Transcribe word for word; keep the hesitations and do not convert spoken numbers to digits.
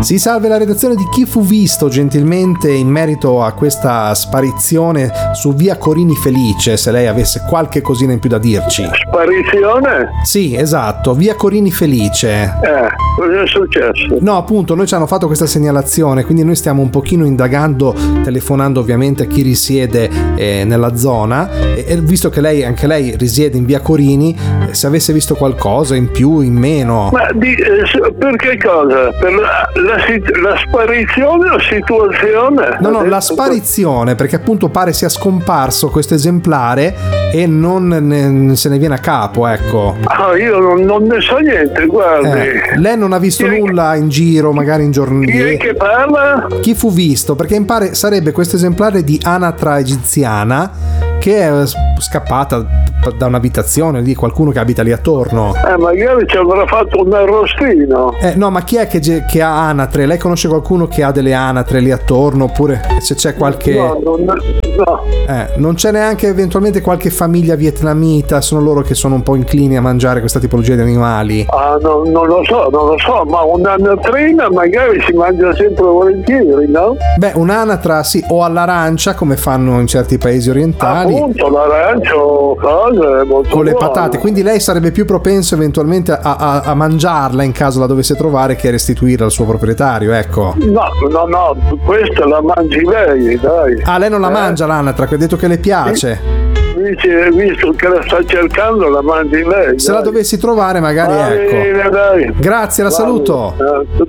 Si salve la redazione di Chi fu visto gentilmente in merito a questa sparizione su via Corini Felice, se lei avesse qualche cosina in più da dirci. Sparizione? Sì, esatto, via Corini Felice. Eh, cosa è successo? No, appunto, noi ci hanno fatto questa segnalazione, quindi noi stiamo un pochino indagando, telefonando ovviamente a chi risiede eh, nella zona, e, e visto che lei, anche lei risiede in via Corini, eh, se avesse visto qualcosa in più, in meno. Ma di, eh, per che cosa? Per la, la, la sparizione o situazione? No, no, la sparizione, perché appunto pare sia scomparso questo esemplare e non ne, se ne viene a capo, ecco. Ah, io non, non ne so niente, guardi. Eh, lei non ha visto chi nulla in giro, magari in giorni. Chi è che parla? Chi fu visto? Perché in pare sarebbe questo esemplare di anatra egiziana che è scappata da un'abitazione di qualcuno che abita lì attorno. Eh, magari ci avrà fatto un arrostino. Eh, no, ma chi è che, che ha anatre? Lei conosce qualcuno che ha delle anatre lì attorno? Oppure se c'è qualche... No, non, no. Eh, non c'è neanche eventualmente qualche famiglia vietnamita? Sono loro che sono un po' inclini a mangiare questa tipologia di animali? Ah, no, non lo so, non lo so, ma un'anatrina magari si mangia sempre volentieri, no? Beh, un'anatra sì, o all'arancia, come fanno in certi paesi orientali. Appunto, l'arancio, cose molto con le buone. patate, quindi lei sarebbe più propenso eventualmente a, a, a mangiarla in caso la dovesse trovare che a restituirla al suo proprietario, ecco. No, no, no, questa la mangi lei, dai. Ah, lei non la eh? mangia l'anatra, che ha detto che le piace. Dice, visto che la sta cercando, la mangi lei. Se dai. la dovessi trovare magari, Va ecco. bene, dai. Grazie, la Va saluto. bene. Eh,